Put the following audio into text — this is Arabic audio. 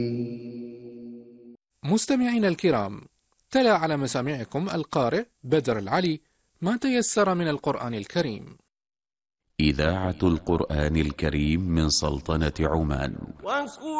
مستمعينا الكرام، تلا على مسامعكم القارئ بدر العلي ما تيسر من القرآن الكريم. إذاعة القرآن الكريم من سلطنة عمان.